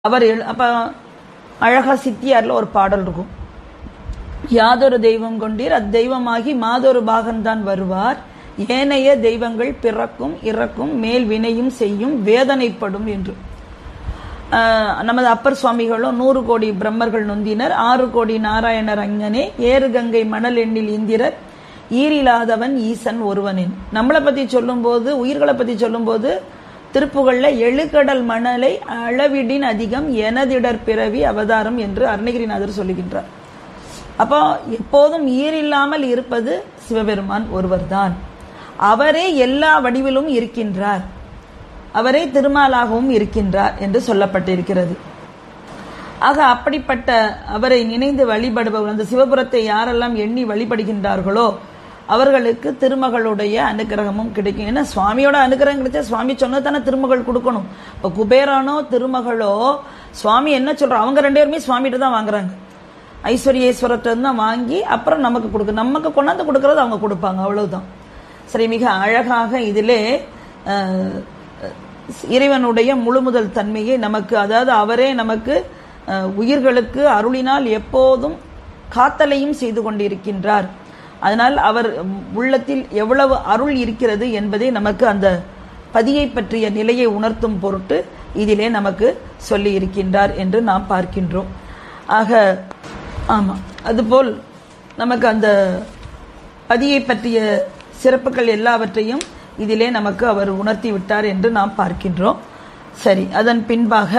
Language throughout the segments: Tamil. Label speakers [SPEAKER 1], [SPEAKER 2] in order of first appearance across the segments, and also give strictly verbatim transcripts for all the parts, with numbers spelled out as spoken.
[SPEAKER 1] அவர் அப்ப அழகா சித்தியார்ல ஒரு பாடல் இருக்கும். யாதொரு தெய்வம் கொண்டீர் அத்தெய்வமாகி மாதொரு பாகன்தான் வருவார், ஏனைய தெய்வங்கள் பிறக்கும் இறக்கும் மேல் வினையும் செய்யும் வேதனைப்படும் என்று. நமது அப்பர் சுவாமிகளும் நூறு கோடி பிரம்மர்கள் நொந்தினர், ஆறு கோடி நாராயணர் அங்கனே, ஏறு கங்கை மணல் எண்ணில் இந்திரர், ஈரில்லாதவன் ஈசன் ஒருவனின். நம்மளை பத்தி சொல்லும் போது, உயிர்களை பத்தி சொல்லும் போது திருப்புகள்ல எழுகடல் மணலை அளவிடின் அதிகம் எனதிடர் பிறவி அவதாரம் என்று அருணகிரிநாதர் சொல்லுகின்றார். அப்போ எப்போதும் ஈரில்லாமல் இருப்பது சிவபெருமான் ஒருவர்தான். அவரே எல்லா வடிவிலும் இருக்கின்றார், அவரே திருமாலாகவும் இருக்கின்றார் என்று சொல்லப்பட்டிருக்கிறது. ஆக அப்படிப்பட்ட அவரை நினைந்து வழிபடுபவர், அந்த சிவபுரத்தை யாரெல்லாம் எண்ணி வழிபடுகின்றார்களோ அவர்களுக்கு திருமகளுடைய அனுகிரகமும் கிடைக்கும். ஏன்னா சுவாமியோட அனுகிரகம் கிடைச்சா சுவாமி சொன்னதானே திருமகள் கொடுக்கணும். இப்போ குபேரானோ திருமகளோ சுவாமி என்ன சொல்றோம், அவங்க ரெண்டு பேருமே சுவாமிகிட்ட தான் வாங்குறாங்க. ஐஸ்வர்யேஸ்வரத்தை தான் வாங்கி அப்புறம் நமக்கு கொடுக்க, நமக்கு கொண்டாந்து கொடுக்கறது அவங்க கொடுப்பாங்க, அவ்வளவுதான். சரி, மிக அழகாக இதிலே இறைவனுடைய முழுமுதல் தன்மையை நமக்கு, அதாவது அவரே நமக்கு உயிர்களுக்கு அருளினால் எப்போதும் காத்தலையும் செய்து கொண்டிருக்கின்றார். அதனால் அவர் உள்ளத்தில் எவ்வளவு அருள் இருக்கிறது என்பதை நமக்கு அந்த பதியை பற்றிய நிலையை உணர்த்தும் பொருட்டு இதிலே நமக்கு சொல்லி இருக்கின்றார் என்று நாம் பார்க்கின்றோம். ஆக ஆமா, அதுபோல் நமக்கு அந்த பதியை பற்றிய சிறப்புகள் எல்லாவற்றையும் இதிலே நமக்கு அவர் உணர்த்தி விட்டார் என்று நாம் பார்க்கின்றோம். சரி, அதன் பின்பாக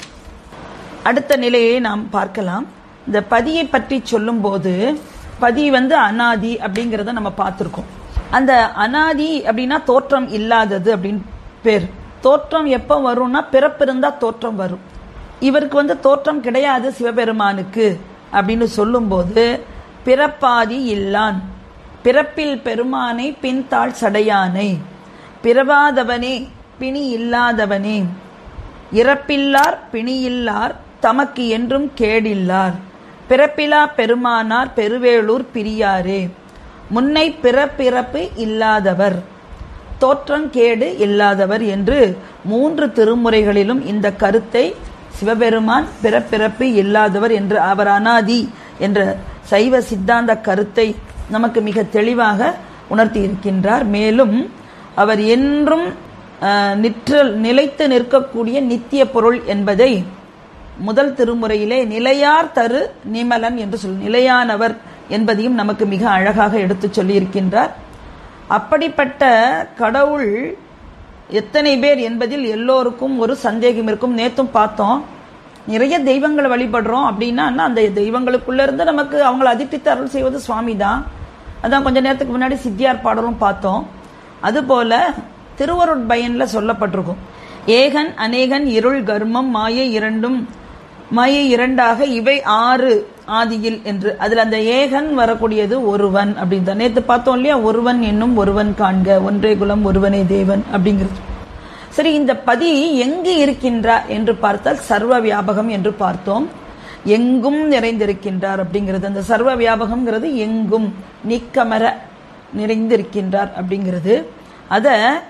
[SPEAKER 1] அடுத்த நிலையை நாம் பார்க்கலாம். இந்த பதியை பற்றி சொல்லும் போது, பதி வந்து அனாதி அப்படிங்கிறத நம்ம பார்த்திருக்கோம். அந்த அனாதி அப்படின்னா தோற்றம் இல்லாதது அப்படின்னு பேர். தோற்றம் எப்ப வரும்னா பிறப்பிருந்தா தோற்றம் வரும். இவருக்கு வந்து தோற்றம் கிடையாது சிவபெருமானுக்கு அப்படின்னு சொல்லும் போது, பிறப்பாதி இல்லான் பிறப்பில் பெருமானை பின்தாள் சடையானை, பிறவாதவனே பிணி இல்லாதவனே, இறப்பில்லார் பிணியில்லார் தமக்கு என்றும் கேடில்லார், பிறப்பிலா பெருமானார் பெருவேளூர் பிரியாரே, முன்னை பிறப்பிறப்பு இல்லாதவர் தோற்றங்கேடு இல்லாதவர் என்று மூன்று திருமுறைகளிலும் இந்த கருத்தை சிவபெருமான் பிறப்பிறப்பு இல்லாதவர் என்று, அவர் அனாதி என்ற சைவ சித்தாந்த கருத்தை நமக்கு மிக தெளிவாக உணர்த்தி இருக்கின்றார். மேலும் அவர் என்றும் நிற்றல் நிலைத்து நிற்கக்கூடிய நித்திய பொருள் என்பதை முதல் திருமுறையிலே நிலையார் தரு நிமலன் என்று சொல், நிலையானவர் என்பதையும் நமக்கு மிக அழகாக எடுத்து சொல்லி இருக்கின்றார். அப்படிப்பட்ட கடவுள் எத்தனை பேர் என்பதில் எல்லோருக்கும் ஒரு சந்தேகம் இருக்கும். நேத்தும் பார்த்தோம், நிறைய தெய்வங்களை வழிபடுறோம் அப்படின்னா அந்த தெய்வங்களுக்குள்ள இருந்து நமக்கு அவங்களை அதிர்ஷ்டித்து அருள் செய்வது சுவாமி தான். அதான் கொஞ்ச நேரத்துக்கு முன்னாடி சித்தியார் பாடலும் பார்த்தோம். அதுபோல திருவருட்பயன்ல சொல்லப்பட்டிருக்கும், ஏகன் அநேகன் இருள் கர்மம் மாயை இரண்டும் மாயை இரண்டாக இவை ஆறு ஆதியில் என்று. அதுல அந்த ஏகன் வரக்கூடியது ஒருவன் அப்படின்னு தான் நேற்று பார்த்தோம் இல்லையா. ஒருவன் என்னும் ஒருவன் காண்க, ஒன்றே குலம் ஒருவனே தேவன் அப்படிங்கிறது. சரி, இந்த பதி எங்கு இருக்கின்றார் என்று பார்த்தால் சர்வ வியாபகம் என்று பார்த்தோம். எங்கும் நிறைந்திருக்கின்றார் அப்படிங்கிறது. அந்த சர்வ வியாபகம்ங்கிறது எங்கும் நீக்கமர நிறைந்திருக்கின்றார் அப்படிங்கிறது. அத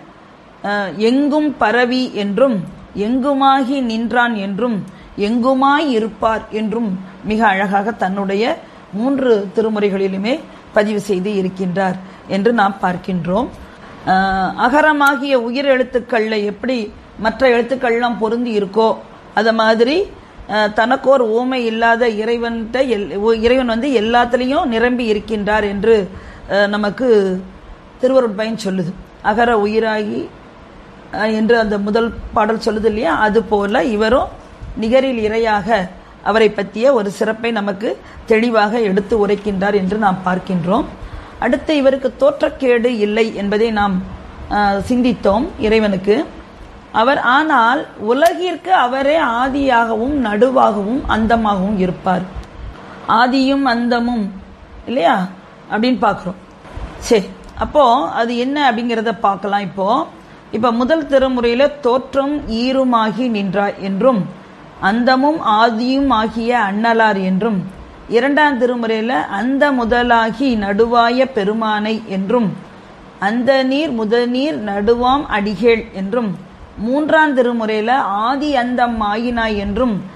[SPEAKER 1] எங்கும் பரவி என்றும் எங்குமாகி நின்றான் என்றும் எங்குமாய் இருப்பார் என்றும் மிக அழகாக தன்னுடைய மூன்று திருமுறைகளிலுமே பதிவு செய்து இருக்கின்றார் என்று நாம் பார்க்கின்றோம். அகரமாகிய உயிர் எழுத்துக்கள்ல எப்படி மற்ற எழுத்துக்கள்லாம் பொருந்தி இருக்கோ அத மாதிரி தனக்கோர் ஓமை இல்லாத இறைவன்கிட்ட இறைவன் வந்து எல்லாத்திலையும் நிரம்பி இருக்கின்றார் என்று நமக்கு திருவருட்பயன் சொல்லுது. அகர உயிராகி என்று அந்த முதல் பாடல் சொல்லுது இல்லையா. அது போல இவரும் நிகரில் இறையாக அவரை பற்றிய ஒரு சிறப்பை நமக்கு தெளிவாக எடுத்து உரைக்கின்றார் என்று நாம் பார்க்கின்றோம். அடுத்து இவருக்கு தோற்றக்கேடு இல்லை என்பதை நாம் சிந்தித்தோம் இறைவனுக்கு. அவர் ஆனால் உலகிற்கு அவரே ஆதியாகவும் நடுவாகவும் அந்தமாகவும் இருப்பார். ஆதியும் அந்தமும் இல்லையா அப்படின்னு பார்க்கிறோம். சரி, அப்போ அது என்ன அப்படிங்கிறத பார்க்கலாம். இப்போ இப்ப முதல் திருமுறையில தோற்றம் ஈருமாகி நின்றார் என்றும் அந்தமும் ஆதியும் ஆகிய அண்ணலார் என்றும், இரண்டாம் திருமுறையில அந்த முதலாகி நடுவாய பெருமானை என்றும், அந்த நீர் முதநீர் நடுவாம் அடிகேள் என்றும், மூன்றாம் திருமுறையில ஆதி அந்தம் ஆயினாய் என்றும்